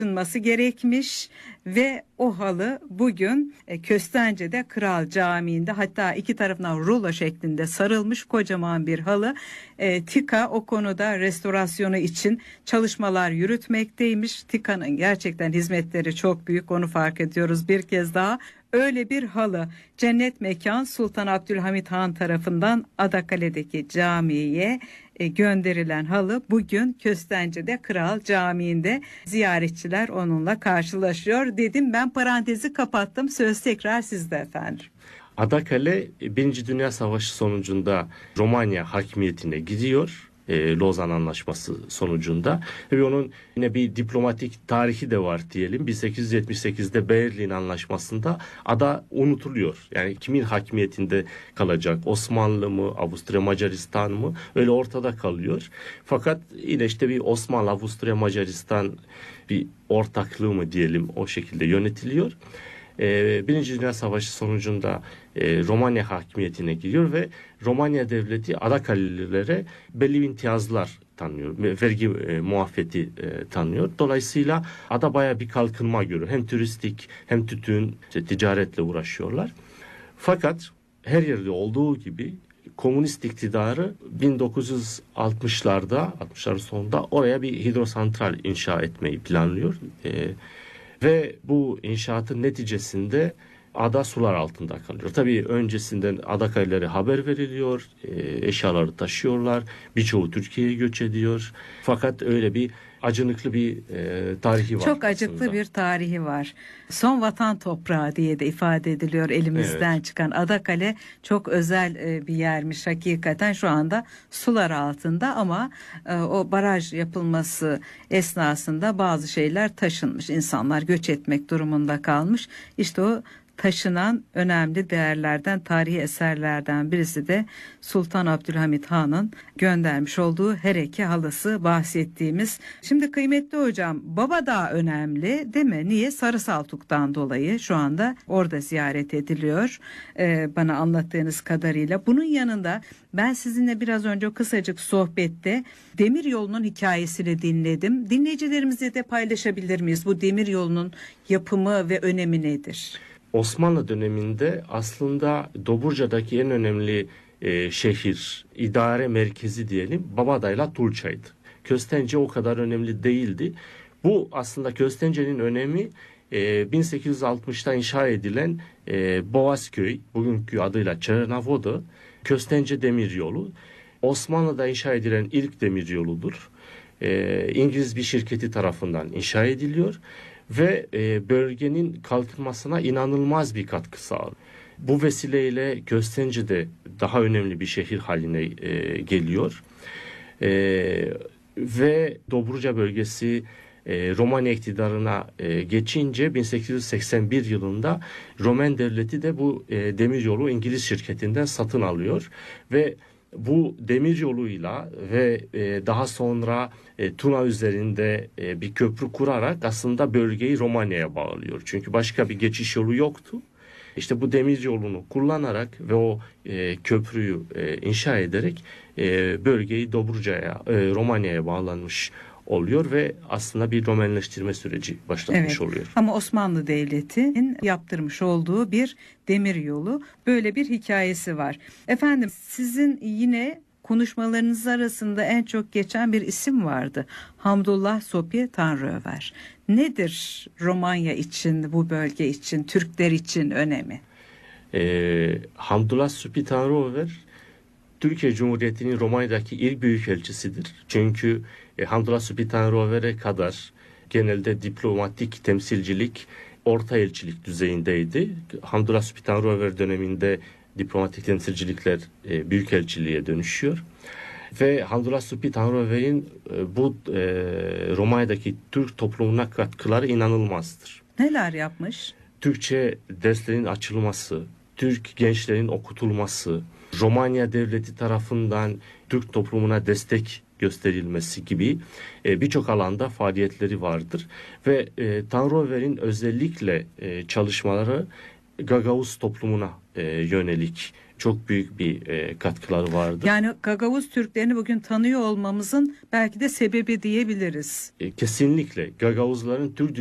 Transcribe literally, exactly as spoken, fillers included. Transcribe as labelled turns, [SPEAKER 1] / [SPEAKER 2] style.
[SPEAKER 1] taşınması gerekmiş ve o halı bugün e, Köstence'de Kral Camii'nde, hatta iki tarafından rulo şeklinde sarılmış kocaman bir halı. E, TİKA o konuda restorasyonu için çalışmalar yürütmekteymiş. TİKA'nın gerçekten hizmetleri çok büyük, onu fark ediyoruz bir kez daha. Öyle bir halı cennet mekan Sultan Abdülhamit Han tarafından Adakale'deki camiye e, gönderilen halı bugün Köstence'de Kral Camii'nde ziyaretçiler onunla karşılaşıyor dedim. Ben parantezi kapattım. Söz tekrar sizde efendim.
[SPEAKER 2] Adakale Birinci Dünya Savaşı sonucunda Romanya hakimiyetine gidiyor. E, Lozan Anlaşması sonucunda. Ve onun yine bir diplomatik tarihi de var diyelim. bin sekiz yüz yetmiş sekizde Berlin Anlaşması'nda ada unutuluyor. Yani kimin hakimiyetinde kalacak? Osmanlı mı? Avusturya Macaristan mı? Öyle ortada kalıyor. Fakat yine işte bir Osmanlı Avusturya Macaristan bir ortaklığı mı diyelim, o şekilde yönetiliyor. Birinci Dünya Savaşı sonucunda Romanya hakimiyetine giriyor ve Romanya devleti Adakalelilere belli imtiyazlar tanıyor. Vergi muafiyeti tanıyor. Dolayısıyla ada bayağı bir kalkınma görüyor. Hem turistik hem tütün, işte ticaretle uğraşıyorlar. Fakat her yerde olduğu gibi komünist iktidarı bin dokuz yüz altmışlarda, altmışların sonunda oraya bir hidrosantral inşa etmeyi planlıyor. Ve bu inşaatın neticesinde ada sular altında kalıyor. Tabii öncesinden Adakalelere haber veriliyor, eşyaları taşıyorlar, birçoğu Türkiye'ye göç ediyor. Fakat öyle bir acınıklı bir e, tarihi var.
[SPEAKER 1] Çok acıklı aslında bir tarihi var. Son vatan toprağı diye de ifade ediliyor elimizden evet. çıkan Adakale çok özel e, bir yermiş hakikaten, şu anda sular altında ama e, o baraj yapılması esnasında bazı şeyler taşınmış. İnsanlar göç etmek durumunda kalmış. İşte o taşınan önemli değerlerden, tarihi eserlerden birisi de Sultan Abdülhamit Han'ın göndermiş olduğu Hereke halısı bahsettiğimiz. Şimdi kıymetli hocam, Babadağ önemli değil mi? Niye? Sarı Saltuk'tan dolayı şu anda orada ziyaret ediliyor ee, bana anlattığınız kadarıyla. Bunun yanında ben sizinle biraz önce o kısacık sohbette demir yolunun hikayesini dinledim. Dinleyicilerimizle de paylaşabilir miyiz? Bu demir yolunun yapımı ve önemi nedir?
[SPEAKER 2] Osmanlı döneminde aslında Dobruca'daki en önemli e, şehir, idare merkezi diyelim, Babadağ'la Tulça'ydı. Köstence o kadar önemli değildi. Bu aslında Köstence'nin önemi e, bin sekiz yüz altmışta inşa edilen e, Boğazköy, bugünkü adıyla Çernavoda, Köstence Demiryolu. Osmanlı'da inşa edilen ilk demiryoludur. E, İngiliz bir şirketi tarafından inşa ediliyor. Ve e, bölgenin kalkınmasına inanılmaz bir katkı sağlıyor. Bu vesileyle Köstence de daha önemli bir şehir haline e, geliyor. E, ve Dobruca bölgesi e, Romanya iktidarına e, geçince bin sekiz yüz seksen bir yılında Roman devleti de bu e, demiryolu İngiliz şirketinden satın alıyor ve bu demir yoluyla ve e, daha sonra e, Tuna üzerinde e, bir köprü kurarak aslında bölgeyi Romanya'ya bağlıyor. Çünkü başka bir geçiş yolu yoktu. İşte bu demir yolunu kullanarak ve o e, köprüyü e, inşa ederek e, bölgeyi Dobruca'ya, e, Romanya'ya bağlanmış oluyor ve aslında bir Romanleştirme süreci başlatmış evet. oluyor.
[SPEAKER 1] Ama Osmanlı Devleti'nin yaptırmış olduğu bir demir yolu, böyle bir hikayesi var. Efendim, sizin yine konuşmalarınız arasında en çok geçen bir isim vardı. Hamdullah Sopi Tanrıöver. Nedir Romanya için, bu bölge için, Türkler için önemi?
[SPEAKER 2] Ee, Hamdullah Sopi Tanrıöver Türkiye Cumhuriyeti'nin Romanya'daki ilk büyükelçisidir. Çünkü e, Hamdullah Sopi Tanrıöver'e kadar genelde diplomatik temsilcilik, orta elçilik düzeyindeydi. Hamdullah Sopi Tanrıöver döneminde diplomatik temsilcilikler e, büyükelçiliğe dönüşüyor. Ve Hamdullah Sopi Tanrıöver'in e, bu e, Romanya'daki Türk toplumuna katkıları inanılmazdır.
[SPEAKER 1] Neler yapmış?
[SPEAKER 2] Türkçe derslerin açılması, Türk gençlerin okutulması, Romanya devleti tarafından Türk toplumuna destek gösterilmesi gibi e, birçok alanda faaliyetleri vardır. Ve e, Tanrıöver'in özellikle e, çalışmaları Gagavuz toplumuna e, yönelik çok büyük bir e, katkıları vardı.
[SPEAKER 1] Yani Gagavuz Türklerini bugün tanıyor olmamızın belki de sebebi diyebiliriz.
[SPEAKER 2] E, kesinlikle Gagavuzların Türk